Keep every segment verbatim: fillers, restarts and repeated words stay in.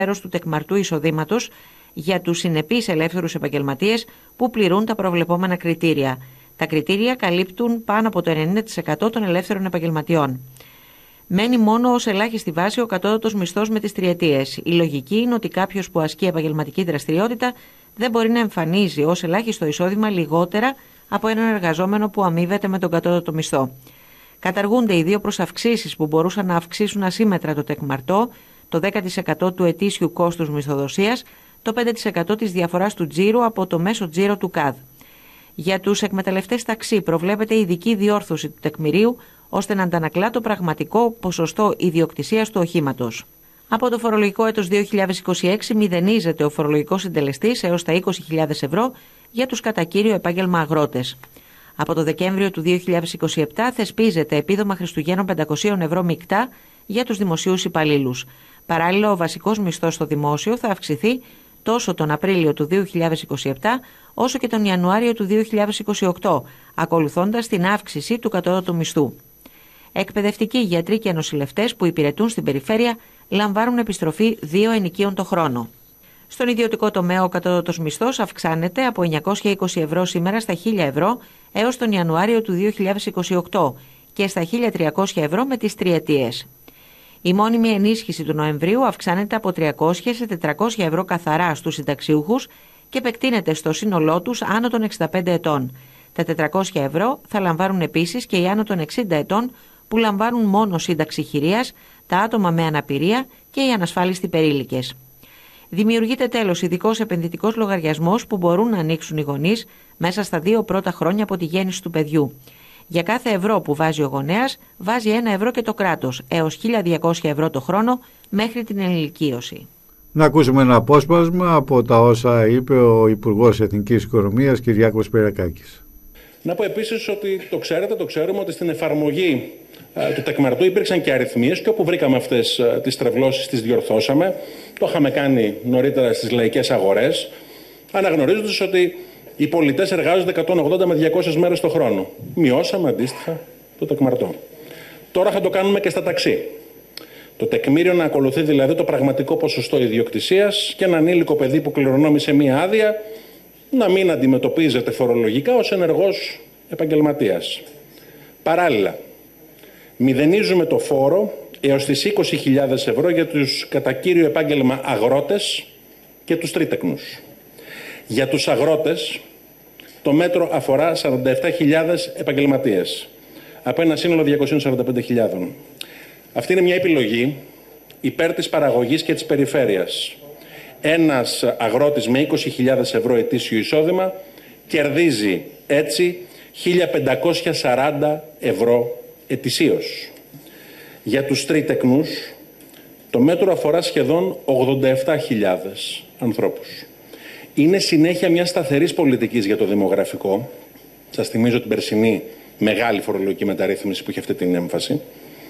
μέρος του τεκμαρτού εισοδήματος για τους συνεπείς ελεύθερους επαγγελματίες που πληρούν τα προβλεπόμενα κριτήρια. Τα κριτήρια καλύπτουν πάνω από το ενενήντα τοις εκατό των ελεύθερων επαγγελματιών. Μένει μόνο ως ελάχιστη βάση ο κατώτατος μισθός με τις τριετίες. Η λογική είναι ότι κάποιος που ασκεί επαγγελματική δραστηριότητα δεν μπορεί να εμφανίζει ως ελάχιστο εισόδημα λιγότερα από έναν εργαζόμενο που αμείβεται με τον κατώτατο μισθό. Καταργούνται οι δύο προσαυξήσεις που μπορούσαν να αυξήσουν ασύμμετρα το τεκμαρτό, το δέκα τοις εκατό του ετήσιου κόστους μισθοδοσίας, το πέντε τοις εκατό της διαφοράς του τζίρου από το μέσο τζίρο του ΚΑΔ. Για τους εκμεταλλευτές ταξί προβλέπεται ειδική διόρθωση του τεκμηρίου ώστε να αντανακλά το πραγματικό ποσοστό ιδιοκτησίας του οχήματος. Από το φορολογικό έτος δύο χιλιάδες είκοσι έξι μηδενίζεται ο φορολογικός συντελεστής έως τα είκοσι χιλιάδες ευρώ για τους κατά κύριο επάγγελμα αγρότες. Από το Δεκέμβριο του δύο χιλιάδες είκοσι επτά θεσπίζεται επίδομα Χριστουγέννων πεντακόσια ευρώ μεικτά για τους δημοσίους υπαλλήλους. Παράλληλα, ο βασικός μισθός στο δημόσιο θα αυξηθεί τόσο τον Απρίλιο του δύο χιλιάδες είκοσι επτά όσο και τον Ιανουάριο του δύο χιλιάδες είκοσι οκτώ, ακολουθώντας την αύξηση του κατώτατου μισθού. Εκπαιδευτικοί, γιατροί και νοσηλευτές που υπηρετούν στην περιφέρεια λαμβάνουν επιστροφή δύο ενοικίων το χρόνο. Στον ιδιωτικό τομέα ο κατώτατος μισθός αυξάνεται από εννιακόσια είκοσι ευρώ σήμερα στα χίλια ευρώ έως τον Ιανουάριο του δύο χιλιάδες είκοσι οκτώ και στα χίλια τριακόσια ευρώ με τις τριετίες. Η μόνιμη ενίσχυση του Νοεμβρίου αυξάνεται από τριακόσια σε τετρακόσια ευρώ καθαρά στους συνταξιούχους και επεκτείνεται στο σύνολό τους άνω των εξήντα πέντε ετών. Τα τετρακόσια ευρώ θα λαμβάνουν επίσης και οι άνω των εξήντα ετών που λαμβάνουν μόνο σύνταξη χειρίας, τα άτομα με αναπηρία και οι ανασφάλιστοι περίλικες. Δημιουργείται τέλος ειδικός επενδυτικός λογαριασμός που μπορούν να ανοίξουν οι γονείς μέσα στα δύο πρώτα χρόνια από τη γέννηση του παιδιού. Για κάθε ευρώ που βάζει ο γονέας, βάζει ένα ευρώ και το κράτος, έως χίλια διακόσια ευρώ το χρόνο μέχρι την ενηλικίωση. Να ακούσουμε ένα απόσπασμα από τα όσα είπε ο Υπουργός Εθνικής Οικονομίας Κυριάκος Πυριακάκης. Να πω επίσης ότι το ξέρετε, το ξέρουμε ότι στην εφαρμογή ε, του τεκμαρτού υπήρξαν και αριθμίες και όπου βρήκαμε αυτές ε, τις τρευλώσεις τις διορθώσαμε. Το είχαμε κάνει νωρίτερα στις λαϊκές αγορές, αναγνωρίζοντας ότι οι πολιτές εργάζονται εκατόν ογδόντα με διακόσιες μέρες το χρόνο. Μειώσαμε αντίστοιχα το τεκμαρτό. Τώρα θα το κάνουμε και στα ταξί. Το τεκμήριο να ακολουθεί δηλαδή το πραγματικό ποσοστό ιδιοκτησίας και ένα ανήλικο παιδί που κληρονόμησε μία άδεια να μην αντιμετωπίζεται φορολογικά ως ενεργός επαγγελματίας. Παράλληλα, μηδενίζουμε το φόρο έως τις είκοσι χιλιάδες ευρώ για τους κατά κύριο επάγγελμα αγρότες και τους τρίτεκνους. Για τους αγρότες, το μέτρο αφορά σαράντα επτά χιλιάδες επαγγελματίες, από ένα σύνολο διακόσιες σαράντα πέντε χιλιάδες. Αυτή είναι μια επιλογή υπέρ της παραγωγής και της περιφέρειας. Ένας αγρότης με είκοσι χιλιάδες ευρώ ετήσιο εισόδημα κερδίζει έτσι χίλια πεντακόσια σαράντα ευρώ ετησίως. Για τους τρίτεκνους, το μέτρο αφορά σχεδόν ογδόντα επτά χιλιάδες ανθρώπους. Είναι συνέχεια μια σταθερής πολιτικής για το δημογραφικό. Σας θυμίζω την περσινή μεγάλη φορολογική μεταρρύθμιση που είχε αυτή την έμφαση.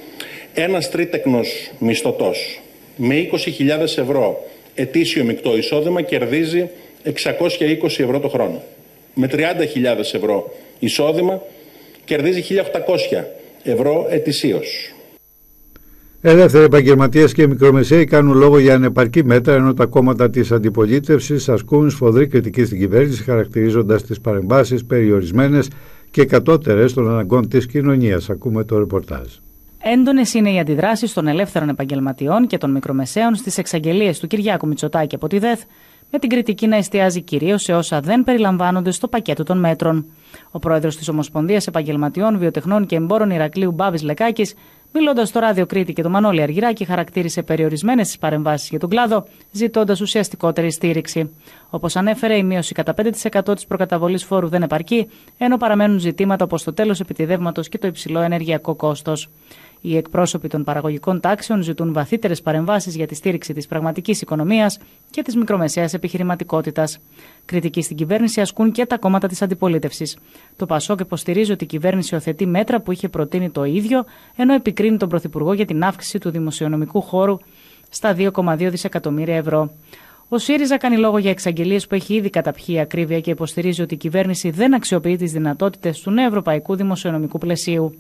Ένας τρίτεκνος μισθωτός με είκοσι χιλιάδες ευρώ ετήσιο μεικτό εισόδημα κερδίζει εξακόσια είκοσι ευρώ το χρόνο. Με τριάντα χιλιάδες ευρώ εισόδημα κερδίζει χίλια οκτακόσια ευρώ ετησίως. Ελεύθεροι επαγγελματίες και μικρομεσαίοι κάνουν λόγο για ανεπαρκή μέτρα, ενώ τα κόμματα της αντιπολίτευσης ασκούν σφοδρή κριτική στην κυβέρνηση, χαρακτηρίζοντας τις παρεμβάσεις περιορισμένες και κατώτερες των αναγκών της κοινωνίας. Ακούμε το ρεπορτάζ. Έντονες είναι οι αντιδράσεις των ελεύθερων επαγγελματιών και των μικρομεσαίων στις εξαγγελίες του Κυριάκου Μητσοτάκη από τη ΔΕΘ, με την κριτική να εστιάζει κυρίως σε όσα δεν περιλαμβάνονται στο πακέτο των μέτρων. Ο πρόεδρος της Ομοσπονδίας Επαγγελματιών, Βιοτεχνών και Εμπόρων Ηρακλείου, Μπάβης Λεκάκης, μιλώντας στο Ράδιο Κρήτη και το Μανώλη Αργυράκη, χαρακτήρισε περιορισμένες τις παρεμβάσεις για τον κλάδο, ζητώντας ουσιαστικότερη στήριξη. Όπως ανέφερε, η μείωση κατά πέντε τοις εκατό της προκαταβολής φόρου δεν επαρκεί, ενώ παραμένουν ζητήματα όπως το τέλος επιτιδεύματος και το υψηλό ενεργειακό κόστος. Οι εκπρόσωποι των παραγωγικών τάξεων ζητούν βαθύτερες παρεμβάσεις για τη στήριξη της πραγματικής οικονομίας και της μικρομεσαίας επιχειρηματικότητας. Κριτική στην κυβέρνηση ασκούν και τα κόμματα της αντιπολίτευσης. Το ΠΑΣΟΚ υποστηρίζει ότι η κυβέρνηση υιοθετεί μέτρα που είχε προτείνει το ίδιο, ενώ επικρίνει τον Πρωθυπουργό για την αύξηση του δημοσιονομικού χώρου στα δύο κόμμα δύο δισεκατομμύρια ευρώ. Ο ΣΥΡΙΖΑ κάνει λόγο για εξαγγελίες που έχει ήδη καταπιεί ακρίβεια και υποστηρίζει ότι η κυβέρνηση δεν αξιοποιεί τις δυνατότητες του νέου ευρωπαϊκού δημοσιονομικού πλαισίου.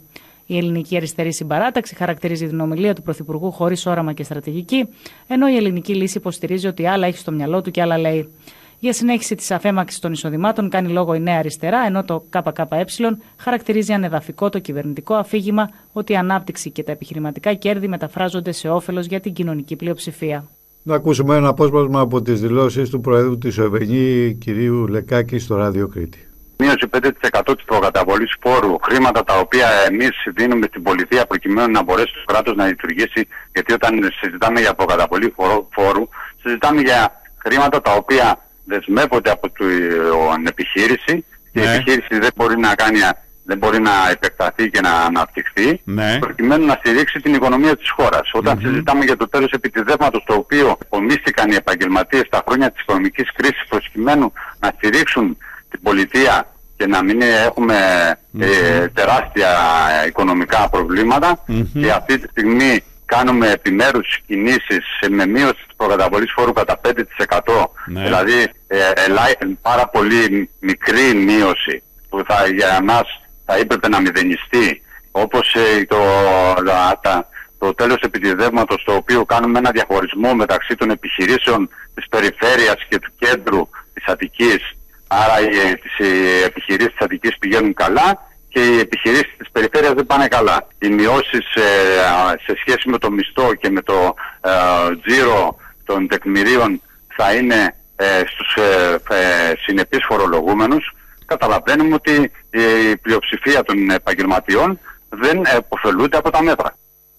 Η Ελληνική Αριστερή Συμπαράταξη χαρακτηρίζει την ομιλία του Πρωθυπουργού χωρίς όραμα και στρατηγική, ενώ η Ελληνική Λύση υποστηρίζει ότι άλλα έχει στο μυαλό του και άλλα λέει. Για συνέχιση της αφέμαξης των εισοδημάτων κάνει λόγο η Νέα Αριστερά, ενώ το ΚΚΕ χαρακτηρίζει ανεδαφικό το κυβερνητικό αφήγημα ότι η ανάπτυξη και τα επιχειρηματικά κέρδη μεταφράζονται σε όφελος για την κοινωνική πλειοψηφία. Να ακούσουμε ένα απόσπασμα από τις δηλώσεις του Προέδρου της ΟΕΒΕΝΗ, κυρίου Λεκάκη, στο Ράδιο Κρήτη. Μείωση πέντε τοις εκατό της προκαταβολής φόρου, χρήματα τα οποία εμείς δίνουμε στην πολιτεία προκειμένου να μπορέσει το κράτος να λειτουργήσει, γιατί όταν συζητάμε για προκαταβολή φόρου, συζητάμε για χρήματα τα οποία δεσμεύονται από την επιχείρηση και ναι. η επιχείρηση δεν μπορεί να κάνει, δεν μπορεί να επεκταθεί και να αναπτυχθεί ναι. προκειμένου να στηρίξει την οικονομία της χώρας. Όταν mm-hmm. συζητάμε για το τέλος επιτιδεύματος, το οποίο απομίστηκαν οι επαγγελματίες στα χρόνια της οικονομικής κρίσης προκειμένου να στηρίξουν την πολιτεία και να μην έχουμε mm-hmm. ε, τεράστια οικονομικά προβλήματα mm-hmm. και αυτή τη στιγμή κάνουμε επιμέρους κινήσεις με μείωση της προκαταβολής φόρου κατά πέντε τοις εκατό, ναι. δηλαδή ε, ε, πάρα πολύ μικρή μείωση που θα, για μας θα έπρεπε να μηδενιστεί, όπως ε, το, τα, το τέλος επιτιδεύματος, το οποίο κάνουμε ένα διαχωρισμό μεταξύ των επιχειρήσεων της περιφέρειας και του κέντρου της Αττικής, άρα οι, τις, οι επιχειρήσεις της Αττικής πηγαίνουν καλά και οι επιχειρήσεις της περιφέρειας δεν πάνε καλά. Οι μειώσεις ε, σε σχέση με το μισθό και με το ε, τζίρο των τεκμηρίων θα είναι ε, στους ε, ε, συνεπείς φορολογούμενους. Καταλαβαίνουμε ότι η πλειοψηφία των επαγγελματιών δεν επωφελούνται από τα μέτρα.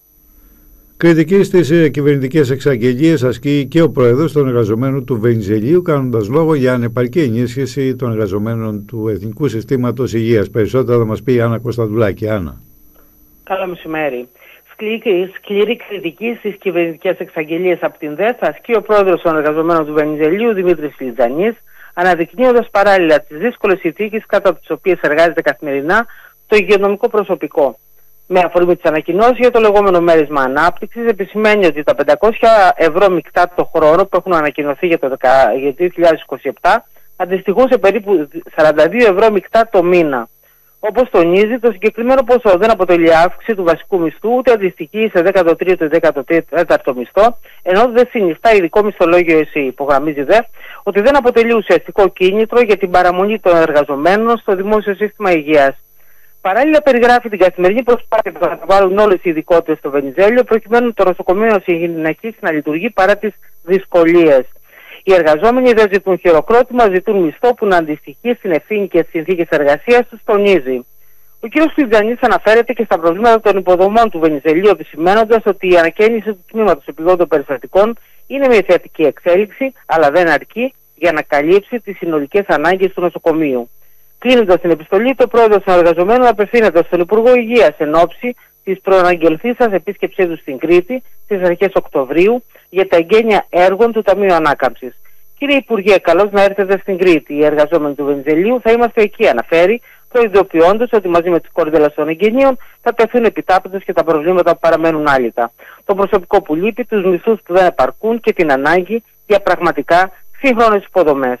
Κριτική στις κυβερνητικές εξαγγελίες ασκεί και ο Πρόεδρος των Εργαζομένων του Βενιζελίου, κάνοντας λόγο για ανεπαρκή ενίσχυση των εργαζομένων του Εθνικού Συστήματος Υγείας. Περισσότερα θα μας πει η Άννα Κωνσταντουλάκη. Άννα. Καλό μεσημέρι. Σκληρή, σκληρή κριτική στις κυβερνητικές εξαγγελίες από την ΔΕΘ ασκεί ο Πρόεδρος των Εργαζομένων του Βενιζελίου, Δημήτρης Φλιτζανής, αναδεικνύοντας παράλληλα τις δύσκολες συνθήκες κάτω από τις οποίες εργάζεται καθημερινά το υγειονομικό προσωπικό. Με αφορμή τις ανακοινώσεις για το λεγόμενο μέρισμα ανάπτυξης, επισημαίνει ότι τα πεντακόσια ευρώ μεικτά το χρόνο που έχουν ανακοινωθεί για το δύο χιλιάδες είκοσι επτά αντιστοιχούν σε περίπου σαράντα δύο ευρώ μεικτά το μήνα. Όπως τονίζει, το συγκεκριμένο ποσό δεν αποτελεί αύξηση του βασικού μισθού, ούτε αντιστοιχεί σε δέκατο τρίτο ή δέκατο τέταρτο μισθό, ενώ δεν συνιστά ειδικό μισθολόγιο ΕΣΥ. Υπογραμμίζει δε ότι δεν αποτελεί ουσιαστικό κίνητρο για την παραμονή των εργαζομένων στο δημόσιο σύστημα υγείας. Παράλληλα, περιγράφει την καθημερινή προσπάθεια που καταβάλουν όλες οι ειδικότητες στο Βενιζέλιο, προκειμένου το νοσοκομείο να συνεχίσει να λειτουργεί παρά τις δυσκολίες. Οι εργαζόμενοι δεν ζητούν χειροκρότημα, ζητούν μισθό που να αντιστοιχεί στην ευθύνη και στις συνθήκες εργασίας τους, τονίζει. Ο κ. Φλιτζανής αναφέρεται και στα προβλήματα των υποδομών του Βενιζελίου, επισημαίνοντας ότι η ανακαίνιση του τμήματος επιγόντων περιστατικών είναι μια θετική εξέλιξη, αλλά δεν αρκεί για να καλύψει τις συνολικές ανάγκες του νοσοκομείου. Κλείνοντας την επιστολή, το Πρόεδρος των Εργαζομένων απευθύνεται στον Υπουργό Υγείας εν ώψη της προαναγγελθήσας επίσκεψής του στην Κρήτη στις αρχές Οκτωβρίου για τα εγγένεια έργων του Ταμείου Ανάκαμψης. Κύριε Υπουργέ, καλώς να έρθετε στην Κρήτη. Οι εργαζόμενοι του Βενιζελίου θα είμαστε εκεί, αναφέρει, προειδοποιώντας ότι μαζί με τις κόρδελες των εγγενείων θα τεθούν επιτάπητος και τα προβλήματα που παραμένουν άλυτα. Το προσωπικό που λείπει, τους μισθούς που δεν επαρκούν και την ανάγκη για πραγματικά σύγχρονες υποδομές.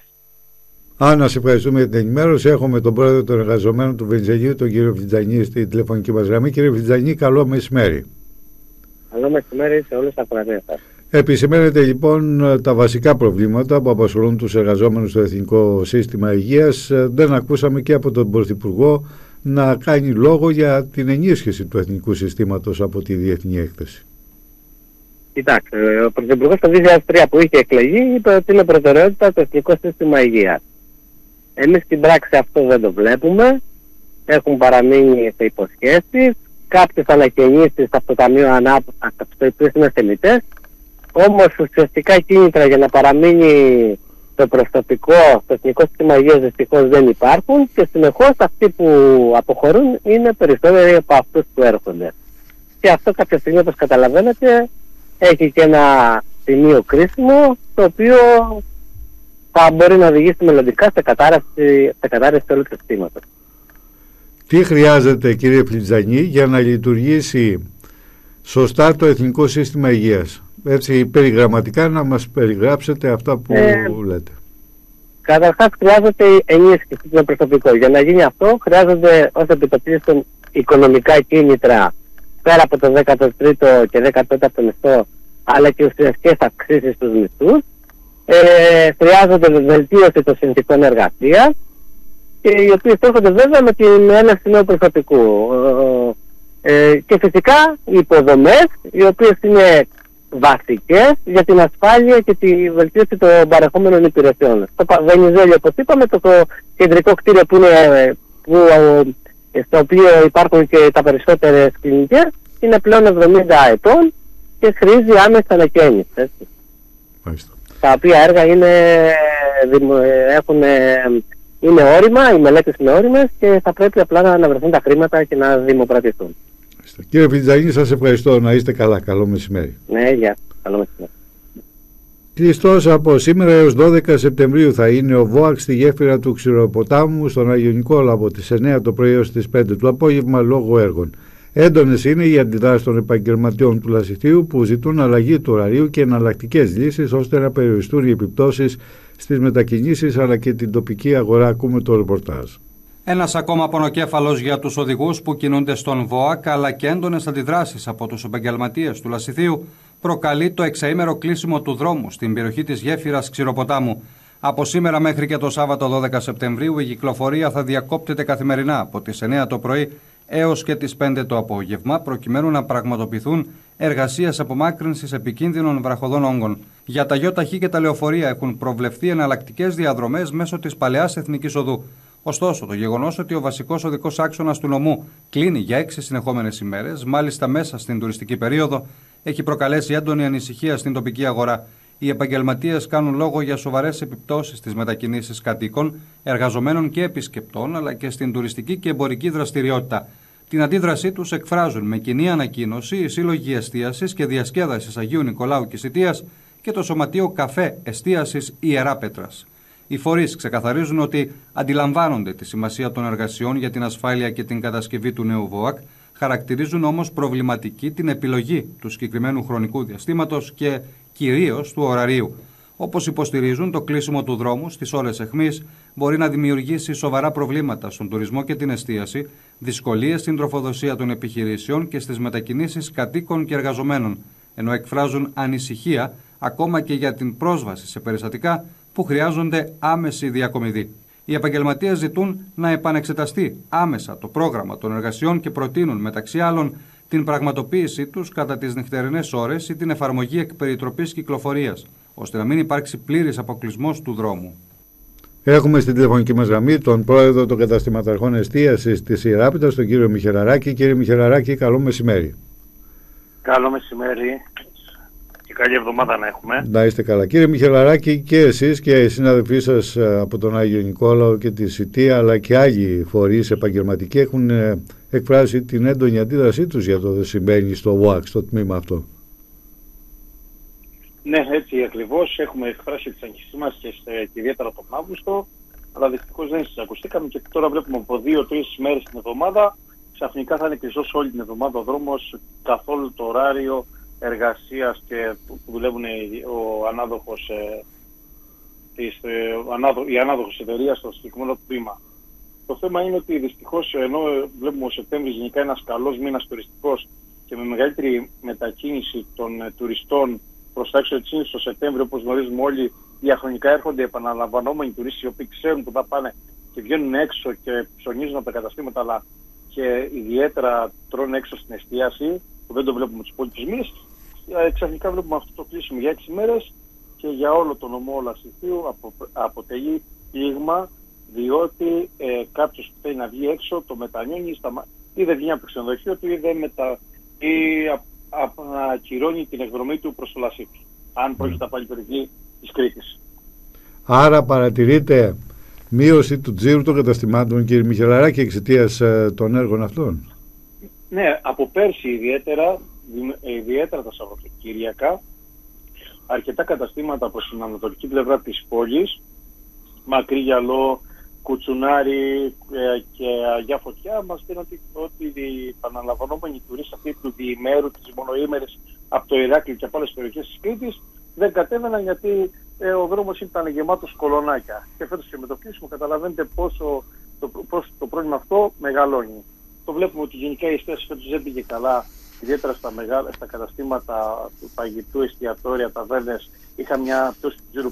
Άννα, σε ευχαριστούμε για την ενημέρωση. Έχουμε τον Πρόεδρο των Εργαζομένων του Βενιζελίου, τον κύριο Φλιτζανή, στη τηλεφωνική μας γραμμή. Κύριε Φλιτζανή, καλό μεσημέρι. Καλό μεσημέρι σε όλες τα ακροατές σας. Επισημαίνετε λοιπόν τα βασικά προβλήματα που απασχολούν τους εργαζόμενους στο Εθνικό Σύστημα Υγείας. Δεν ακούσαμε και από τον Πρωθυπουργό να κάνει λόγο για την ενίσχυση του Εθνικού Συστήματος από τη Διεθνή Έκθεση. Κοιτάξτε, ο Πρωθυπουργός το δύο χιλιάδες τρία που είχε εκλεγεί είπε ότι είναι προτεραιότητα το Εθνικό Σύστημα Υγείας. Εμείς στην πράξη αυτό δεν το βλέπουμε. Έχουν παραμείνει σε υποσχέσεις. Κάποιες ανακαινήσεις από το Ταμείο Ανάπτυξης είναι θεμιτές. Όμως ουσιαστικά κίνητρα για να παραμείνει το προσωπικό στο Εθνικό Σύστημα Υγείας δυστυχώς δεν υπάρχουν και συνεχώς αυτοί που αποχωρούν είναι περισσότεροι από αυτούς που έρχονται. Και αυτό κάποια στιγμή, όπως καταλαβαίνετε, έχει και ένα σημείο κρίσιμο, το οποίο θα μπορεί να οδηγήσει μελλοντικά σε κατάρρευση, σε κατάρρευση όλου του συστήματος. Τι χρειάζεται, κύριε Φλιτζανή, για να λειτουργήσει σωστά το Εθνικό Σύστημα Υγείας? Έτσι περιγραμματικά να μας περιγράψετε αυτά που ε, λέτε. Καταρχάς χρειάζεται ενίσχυση στο προσωπικό. Για να γίνει αυτό χρειάζονται ως επιτοπλίστων οικονομικά κίνητρα πέρα από το δέκατο τρίτο και δέκατο τέταρτο μισθό, αλλά και ουσιαστικές αυξήσεις στους μισθούς. Ε, χρειάζονται βελτίωση των συνθηκών εργασίας, και οι οποίες έρχονται βέβαια με την έλευση νέου προσωπικού. Ε, και φυσικά οι υποδομές, οι οποίες είναι βασικές για την ασφάλεια και τη βελτίωση των παρεχόμενων υπηρεσιών. Στο Βενιζέλιο, όπως είπαμε, το κεντρικό κτίριο που είναι, που, στο οποίο υπάρχουν και τα περισσότερες κλινικές, είναι πλέον εβδομήντα ετών και χρήζει άμεση ανακαίνιση. Τα οποία έργα είναι, έχουν, είναι όρημα, οι μελέτες είναι όριμες και θα πρέπει απλά να αναβρεθούν τα χρήματα και να δημοπρατηθούν. Κύριε Φλιτζανή, σας ευχαριστώ. Να είστε καλά. Καλό μεσημέρι. Ναι, γεια. Καλό μεσημέρι. Κλειστός από σήμερα έως δώδεκα Σεπτεμβρίου θα είναι ο ΒΟΑΚ στη γέφυρα του Ξηροποτάμου στον Άγιο Νικόλαο από τις εννέα το πρωί έως τις πέντε το απόγευμα λόγω έργων. Έντονες είναι οι αντιδράσεις των επαγγελματιών του Λασιθίου που ζητούν αλλαγή του ωραρίου και εναλλακτικές λύσεις ώστε να περιοριστούν οι επιπτώσεις στις μετακινήσεις αλλά και την τοπική αγορά. Ακούμε το ρεπορτάζ. Ένας ακόμα πονοκέφαλος για τους οδηγούς που κινούνται στον ΒΟΑΚ αλλά και έντονες αντιδράσεις από τους επαγγελματίες του Λασιθίου προκαλεί το εξαήμερο κλείσιμο του δρόμου στην περιοχή της γέφυρας Ξηροποτάμου. Από σήμερα μέχρι και το Σάββατο δώδεκα Σεπτεμβρίου η κυκλοφορία θα διακόπτεται καθημερινά από τις εννέα το πρωί έως και τις πέντε το απόγευμα προκειμένου να πραγματοποιηθούν εργασίες απομάκρυνσης επικίνδυνων βραχωδών όγκων. Για τα ΙΧ και τα λεωφορεία έχουν προβλεφθεί εναλλακτικές διαδρομές μέσω της παλαιάς Εθνικής Οδού. Ωστόσο, το γεγονός ότι ο βασικός οδικός άξονας του νομού κλείνει για έξι συνεχόμενες ημέρες, μάλιστα μέσα στην τουριστική περίοδο, έχει προκαλέσει έντονη ανησυχία στην τοπική αγορά. Οι επαγγελματίες κάνουν λόγο για σοβαρές επιπτώσεις στις μετακινήσεις κατοίκων, εργαζομένων και επισκεπτών, αλλά και στην τουριστική και εμπορική δραστηριότητα. Την αντίδρασή τους εκφράζουν με κοινή ανακοίνωση οι Σύλλογοι Εστίασης και Διασκέδασης Αγίου Νικολάου και Σιτίας και το Σωματείο Καφέ Εστίασης Ιερά Πέτρας. Οι φορείς ξεκαθαρίζουν ότι αντιλαμβάνονται τη σημασία των εργασιών για την ασφάλεια και την κατασκευή του νέου ΒΟΑΚ, χαρακτηρίζουν όμως προβληματική την επιλογή του συγκεκριμένου χρονικού διαστήματος και κυρίως του ωραρίου. Όπως υποστηρίζουν, το κλείσιμο του δρόμου στις ώρες αιχμής μπορεί να δημιουργήσει σοβαρά προβλήματα στον τουρισμό και την εστίαση, δυσκολίες στην τροφοδοσία των επιχειρήσεων και στις μετακινήσεις κατοίκων και εργαζομένων, ενώ εκφράζουν ανησυχία ακόμα και για την πρόσβαση σε περιστατικά που χρειάζονται άμεση διακομιδή. Οι επαγγελματίες ζητούν να επανεξεταστεί άμεσα το πρόγραμμα των εργασιών και προτείνουν μεταξύ άλλων την πραγματοποίησή τους κατά τις νυχτερινές ώρες ή την εφαρμογή εκπεριτροπής κυκλοφορίας, ώστε να μην υπάρξει πλήρης αποκλεισμός του δρόμου. Έχουμε στην τηλεφωνική μας γραμμή τον πρόεδρο των καταστηματαρχών εστίασης της Ιερά Πέτρας, τον κύριο Μιχελαράκη. Κύριε Μιχελαράκη, καλό μεσημέρι. Καλό μεσημέρι. Και καλή εβδομάδα να έχουμε. Να είστε καλά. Κύριε Μιχελαράκη, και εσείς και οι συνάδελφοί σας από τον Άγιο Νικόλαο και τη Σιτία, αλλά και άλλοι φορείς επαγγελματικοί έχουν εκφράσει την έντονη αντίδρασή τους για το τι συμβαίνει στο ΒΟΑΚ, στο τμήμα αυτό. Ναι, έτσι ακριβώς. Έχουμε εκφράσει τις αγχήσεις μας και, και ιδιαίτερα τον Αύγουστο, αλλά δυστυχώς δεν σας ακουστήκαμε και τώρα βλέπουμε από δύο-τρεις μέρες την εβδομάδα ξαφνικά θα είναι κλειστός όλη την εβδομάδα ο δρόμος, καθόλου το ωράριο εργασίας και που δουλεύουν ο ανάδοχος, ε, της, ε, ο ανάδο, η ανάδοχος εταιρεία στο συγκεκριμένο τμήμα. Το θέμα είναι ότι δυστυχώς ενώ βλέπουμε ο Σεπτέμβρης γενικά ένας καλός μήνας τουριστικός και με μεγαλύτερη μετακίνηση των ε, τουριστών προς τα έξω, έτσι στο Σεπτέμβριο, όπως γνωρίζουμε όλοι, διαχρονικά έρχονται επαναλαμβανόμενοι τουρίστες οι οποίοι ξέρουν που θα πάνε και βγαίνουν έξω και ψωνίζουν από τα καταστήματα, αλλά και ιδιαίτερα τρώνε έξω στην εστίαση, που δεν το βλέπουμε τους υπόλοιπους μήνες. Ξαφνικά βλέπουμε αυτό το κλείσιμο για έξι μέρες και για όλο το νομό Λασιθίου απο, αποτελεί πλήγμα, διότι ε, κάποιος που θέλει να βγει έξω το μετανιώνει στα, ή δεν βγαίνει από το ξενοδοχείο του ή δεν μετα, ή ακυρώνει την εκδρομή του προς το Λασίθι, αν πρόκειται πάλι περιοχή της Κρήτης. Άρα παρατηρείται μείωση του τζίρου των καταστημάτων, κύριε Μιχελαράκη, εξαιτίας ε, των έργων αυτών. Ναι, από πέρσι ιδιαίτερα, ιδιαίτερα τα Σαββατοκύριακα, αρκετά καταστήματα από την ανατολική πλευρά της πόλης, Μακρύ Γυαλό, Κουτσουνάρι και Αγιά Φωτιά, μας πήραν ότι, ότι οι επαναλαμβανόμενοι τουρίστες αυτοί του διημέρου, τις μονοήμερες από το Ηράκλειο και από άλλες περιοχές της Κρήτης δεν κατέβαιναν γιατί ε, ο δρόμος ήταν γεμάτος κολονάκια. Και φέτος και με το κλείσιμο καταλαβαίνετε πόσο το, πόσο το πρόβλημα αυτό μεγαλώνει. το βλέπουμε ότι γενικά η εστίαση φέτος δεν πήγε καλά, ιδιαίτερα στα, μεγάλα, στα καταστήματα του φαγητού, εστιατόρια, ταβέρνες. Είχα μια πτώση του τζίρου